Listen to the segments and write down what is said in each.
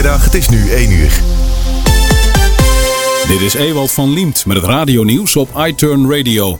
Goedemiddag, het is nu 1 uur. Dit is Ewald van Liemt met het radionieuws op iTurn Radio.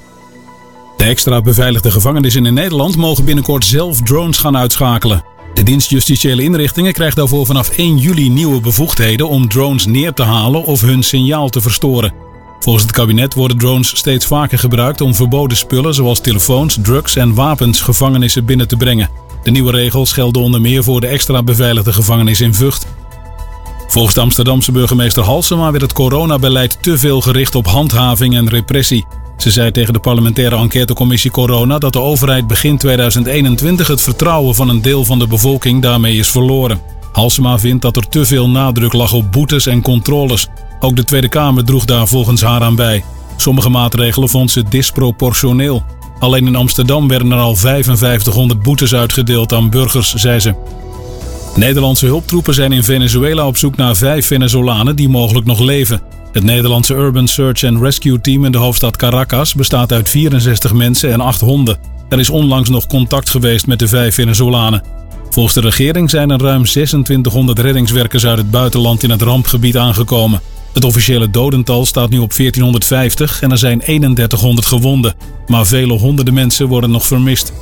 De extra beveiligde gevangenissen in Nederland mogen binnenkort zelf drones gaan uitschakelen. De dienst Justitiële Inrichtingen krijgt daarvoor vanaf 1 juli nieuwe bevoegdheden om drones neer te halen of hun signaal te verstoren. Volgens het kabinet worden drones steeds vaker gebruikt om verboden spullen zoals telefoons, drugs en wapens gevangenissen binnen te brengen. De nieuwe regels gelden onder meer voor de extra beveiligde gevangenis in Vught. Volgens de Amsterdamse burgemeester Halsema werd het coronabeleid te veel gericht op handhaving en repressie. Ze zei tegen de parlementaire enquêtecommissie Corona dat de overheid begin 2021 het vertrouwen van een deel van de bevolking daarmee is verloren. Halsema vindt dat er te veel nadruk lag op boetes en controles. Ook de Tweede Kamer droeg daar volgens haar aan bij. Sommige maatregelen vond ze disproportioneel. Alleen in Amsterdam werden er al 5500 boetes uitgedeeld aan burgers, zei ze. Nederlandse hulptroepen zijn in Venezuela op zoek naar 5 Venezolanen die mogelijk nog leven. Het Nederlandse Urban Search and Rescue Team in de hoofdstad Caracas bestaat uit 64 mensen en 8 honden. Er is onlangs nog contact geweest met de 5 Venezolanen. Volgens de regering zijn er ruim 2600 reddingswerkers uit het buitenland in het rampgebied aangekomen. Het officiële dodental staat nu op 1450 en er zijn 3100 gewonden. Maar vele honderden mensen worden nog vermist.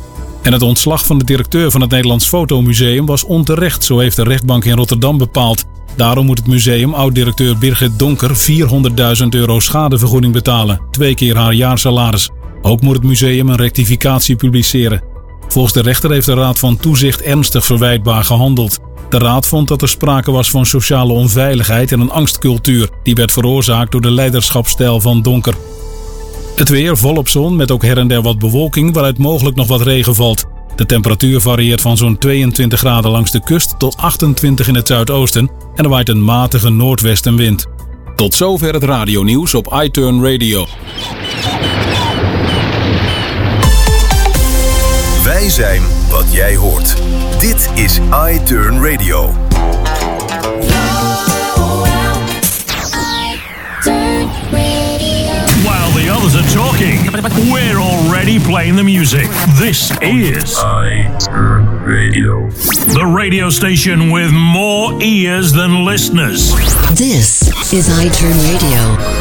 En het ontslag van de directeur van het Nederlands Fotomuseum was onterecht, zo heeft de rechtbank in Rotterdam bepaald. Daarom moet het museum oud-directeur Birgit Donker €400.000 schadevergoeding betalen, 2 keer haar jaarsalaris. Ook moet het museum een rectificatie publiceren. Volgens de rechter heeft de Raad van Toezicht ernstig verwijtbaar gehandeld. De raad vond dat er sprake was van sociale onveiligheid en een angstcultuur. Die werd veroorzaakt door de leiderschapsstijl van Donker. Het weer volop zon met ook her en der wat bewolking waaruit mogelijk nog wat regen valt. De temperatuur varieert van zo'n 22 graden langs de kust tot 28 in het zuidoosten en er waait een matige noordwestenwind. Tot zover het radionieuws op iTurn Radio. Wij zijn wat jij hoort. Dit is iTurn Radio. While the others are talking, we're already playing the music. This is iTurn Radio. The radio station with more ears than listeners. This is iTurn Radio.